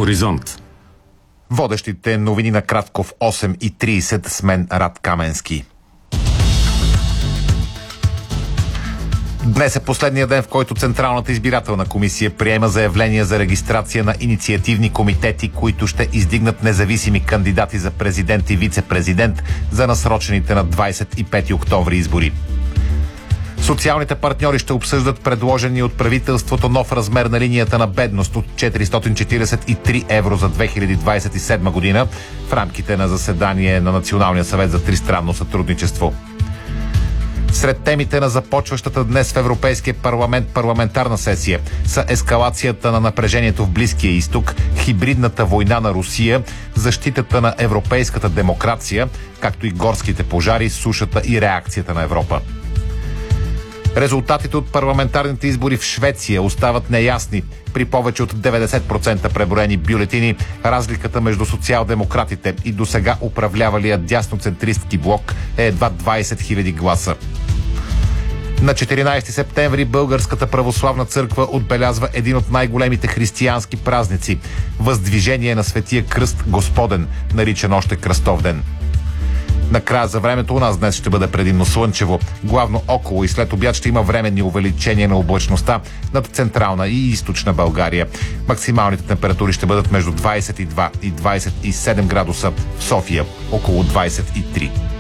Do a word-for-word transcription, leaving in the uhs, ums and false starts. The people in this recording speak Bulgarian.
Хоризонт. Водещите новини на кратко в осем и трийсет с мен Рад Каменски. Днес е последния ден, в който Централната избирателна комисия приема заявления за регистрация на инициативни комитети, които ще издигнат независими кандидати за президент и вице-президент за насрочените на двадесет и пети октомври избори. Социалните партньори ще обсъждат предложени от правителството нов размер на линията на бедност от четиристотин четиридесет и три евро за две хиляди двадесет и седма година в рамките на заседание на Националния съвет за тристранно сътрудничество. Сред темите на започващата днес в Европейския парламент парламентарна сесия са ескалацията на напрежението в Близкия изток, хибридната война на Русия, защитата на европейската демокрация, както и горските пожари, сушата и реакцията на Европа. Резултатите от парламентарните избори в Швеция остават неясни. При повече от деветдесет процента преброени бюлетини, разликата между социал-демократите и досега управлявалия дясноцентристки блок е едва двадесет хиляди гласа. На четиринадесети септември Българската православна църква отбелязва един от най-големите християнски празници – Въздвижение на Светия Кръст Господен, наричан още Кръстовден. Накрая за времето у нас днес ще бъде предимно слънчево. Главно около и след обяд ще има временни увеличения на облачността над централна и източна България. Максималните температури ще бъдат между двадесет и два и двадесет и седем градуса, в София около двадесет и три.